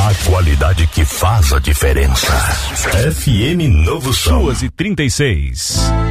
A qualidade que faz a diferença. FM Novo Som. 2h36.